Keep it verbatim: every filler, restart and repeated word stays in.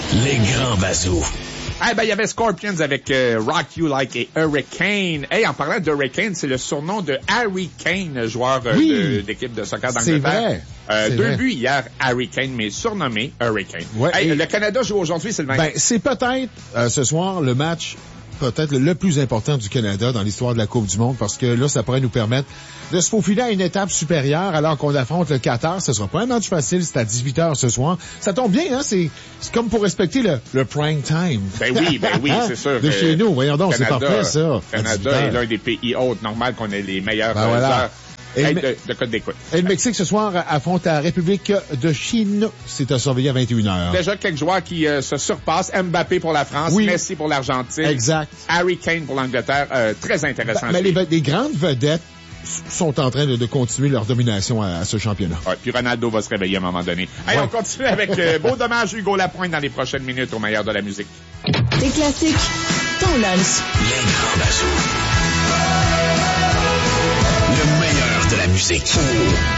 Les grands bazous. Ah ben il y avait Scorpions avec euh, Rock You Like a Hurricane. Hey, en parlant d'Hurricane, c'est le surnom de Harry Kane, joueur euh, oui, de, d'équipe de soccer d'Angleterre. C'est vrai. Euh, c'est deux vrai. buts hier, Harry Kane, mais surnommé Hurricane. Ouais, hey, et... Le Canada joue aujourd'hui, Sylvain. Ben, c'est peut-être euh, ce soir le match peut-être le plus important du Canada dans l'histoire de la Coupe du Monde, parce que là, ça pourrait nous permettre de se faufiler à une étape supérieure alors qu'on affronte le Qatar. Ce sera pas un match facile, c'est à dix-huit heures ce soir. Ça tombe bien, hein, c'est, c'est comme pour respecter le, le prime time. Ben oui, ben oui, c'est sûr. De chez nous, voyons donc, Canada, c'est parfait, ça. Canada est l'un des pays hôtes, normal qu'on ait les meilleurs ben voilà. heures. Et de, de code d'écoute. Et le Mexique, ce soir, affronte la République de Chine. C'est à surveiller à vingt et une heures. Déjà quelques joueurs qui euh, se surpassent. Mbappé pour la France, oui. Messi pour l'Argentine. Exact. Harry Kane pour l'Angleterre. Euh, très intéressant. Ben, mais les, les grandes vedettes sont en train de, de continuer leur domination à, à ce championnat. Ouais, puis Ronaldo va se réveiller à un moment donné. Allez, ouais. On continue avec euh, Beau Dommage, Hugo Lapointe dans les prochaines minutes au meilleur de la musique. Tes classiques, ton lunch. Les grands bazous. Le meilleur de la musique.